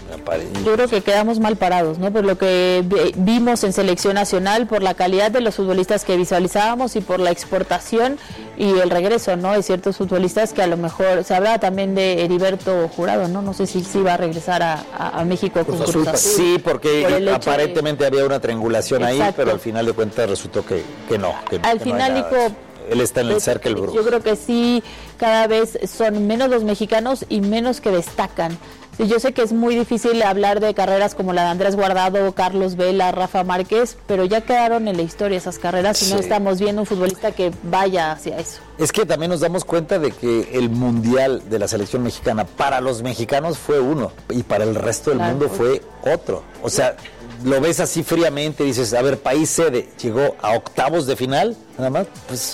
Yo creo que quedamos mal parados, ¿no? Por lo que vimos en selección nacional, por la calidad de los futbolistas que visualizábamos y por la exportación y el regreso, ¿no? Hay ciertos futbolistas que a lo mejor, se hablaba también de Heriberto Jurado, ¿no? No sé si va a regresar a México con Cruz Azul. Sí, porque aparentemente había una triangulación. Exacto. Ahí, pero al final de cuentas resultó que no. Al final, Nico, él está en el cerca el Brujo. Yo creo que sí, cada vez son menos los mexicanos y menos que destacan. Yo sé que es muy difícil hablar de carreras como la de Andrés Guardado, Carlos Vela, Rafa Márquez, pero ya quedaron en la historia esas carreras y no estamos viendo un futbolista que vaya hacia eso. Es que también nos damos cuenta de que el mundial de la selección mexicana para los mexicanos fue uno y para el resto del mundo fue otro. O sea, lo ves así fríamente, dices, a ver, país sede, llegó a octavos de final, nada más, pues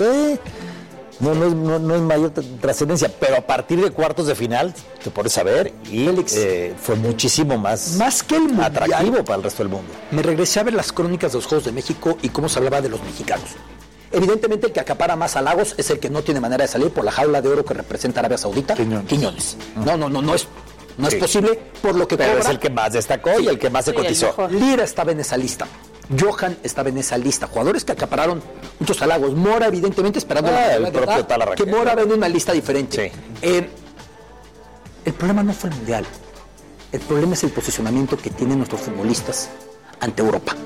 no es mayor trascendencia, pero a partir de cuartos de final te pones a ver y fue muchísimo más que el mundial, atractivo para el resto del mundo. Me regresé a ver las crónicas de los Juegos de México y cómo se hablaba de los mexicanos. Evidentemente el que acapara más halagos es el que no tiene manera de salir por la jaula de oro que representa Arabia Saudita, Quiñones. No es posible por lo que pero cobra. Es el que más destacó y el que más se cotizó. Lira estaba en esa lista. Johan estaba en esa lista, jugadores que acapararon muchos halagos. Mora, evidentemente, esperando el propio que Mora ven una lista diferente. Sí. El problema no fue el mundial, el problema es el posicionamiento que tienen nuestros futbolistas ante Europa.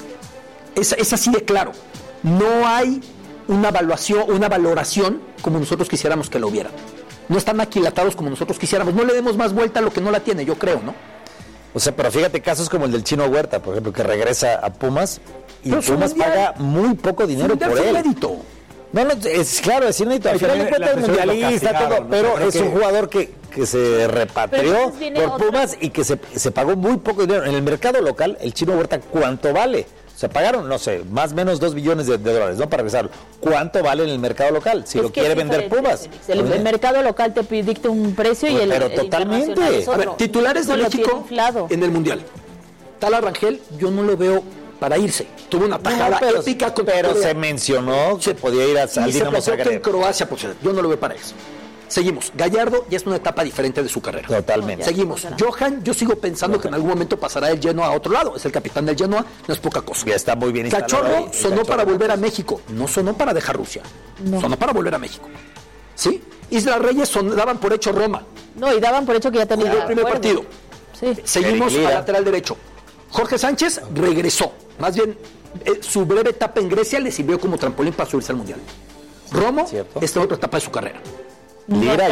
Es así de claro. No hay una valoración como nosotros quisiéramos que lo hubiera. No están aquilatados como nosotros quisiéramos. No le demos más vuelta a lo que no la tiene, yo creo, ¿no? O sea, pero fíjate, casos como el del Chino Huerta, por ejemplo, que regresa a Pumas y pero Pumas paga muy poco dinero por él. Crédito. No, es claro, es inédito. Al final de cuentas es mundialista, todo, pero es un jugador que se repatrió por Pumas y que se pagó muy poco dinero. En el mercado local, el Chino Huerta, ¿cuánto vale? Se pagaron, no sé, más o menos 2 billones de dólares, ¿no? Para regresarlo. ¿Cuánto vale en el mercado local? Si lo quiere vender Pumas. El mercado local te dicta un precio y el pero totalmente. A ver, titulares de México en el Mundial. Tala Rangel, yo no lo veo para irse. Tuvo una tajada épica contra pero se mencionó que podía ir al Dinamo Zagreb. En Croacia, pues, yo no lo veo para eso. Seguimos. Gallardo ya es una etapa diferente de su carrera. Totalmente. Seguimos. Johan, yo sigo pensando que en algún momento pasará el Genoa a otro lado. Es el capitán del Genoa, no es poca cosa. Ya está muy bien instalado. Cachorro sonó para volver a México. No sonó para dejar Rusia. No. Sonó para volver a México. ¿Sí? Isla Reyes daban por hecho Roma. No, y daban por hecho que ya tenía el primer partido. Sí. Seguimos al lateral derecho. Jorge Sánchez regresó. Más bien, su breve etapa en Grecia le sirvió como trampolín para subirse al Mundial. Romo, esta es otra etapa de su carrera. Lira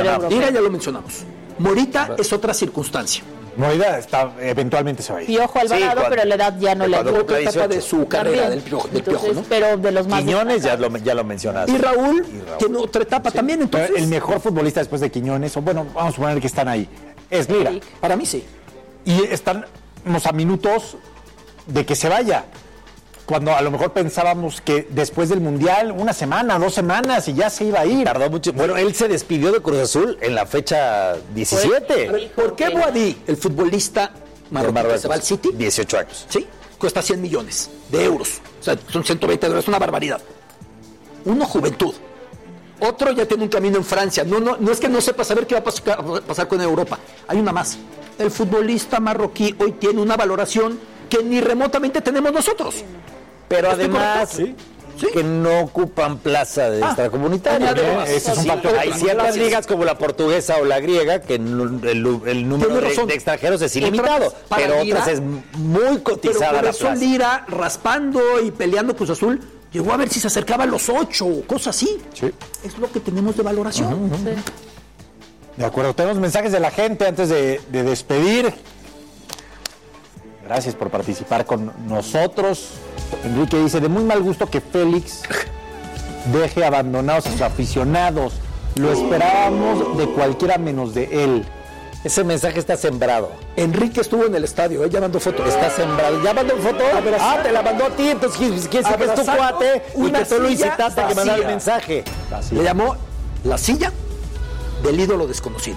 ya lo mencionamos. Morita es otra circunstancia. Morita eventualmente se va a ir. Piojo Alvarado, pero la edad ya no le dio. Otra etapa de su carrera del Piojo, ¿no? Pero de los más Quiñones ya lo mencionaste. Y Raúl tiene otra etapa también, entonces. Pero el mejor futbolista después de Quiñones, vamos a suponer que están ahí, es Lira. Para mí sí. Y estamos a minutos de que se vaya. Cuando a lo mejor pensábamos que después del Mundial, 1 semana, 2 semanas y ya se iba a ir. Tardó mucho. Bueno, él se despidió de Cruz Azul en la fecha 17. ¿Por qué Boadí, el futbolista marroquí que se va al City? 18 años. Sí, cuesta 100 millones de euros. O sea, son 120 dólares, es una barbaridad. Uno, juventud. Otro ya tiene un camino en Francia. No es que no sepa saber qué va a pasar con Europa. Hay una más. El futbolista marroquí hoy tiene una valoración que ni remotamente tenemos nosotros. Pero además que no ocupan plaza de extracomunitaria. Hay ciertas ligas como la portuguesa o la griega que el número de extranjeros es ilimitado, pero otras es muy cotizada la plaza. Lira raspando y peleando Cruz Azul llegó a ver si se acercaba a los 8 o cosas así. Sí. Es lo que tenemos de valoración. De acuerdo, tenemos mensajes de la gente antes de despedir. Gracias por participar con nosotros. Enrique dice, de muy mal gusto que Félix deje abandonados a sus aficionados. Lo esperábamos de cualquiera menos de él. Ese mensaje está sembrado. Enrique estuvo en el estadio, ya mandó foto. Está sembrado. ¿Ya mandó foto? Te la mandó a ti, entonces quién sabe que es tu cuate y que tú lo incitaste a que mandara el mensaje. Le llamó la silla del ídolo desconocido.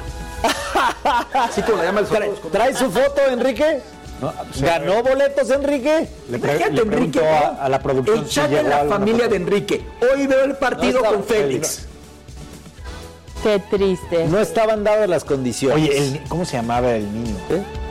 Así como la llama el fotógrafo. ¿Trae su foto, Enrique? No, ¿Ganó boletos, Enrique? Le preguntó a la producción. El chat de la familia de Enrique. Hoy veo el partido con Félix. Qué triste. No estaban dadas las condiciones. Oye, ¿cómo se llamaba el niño?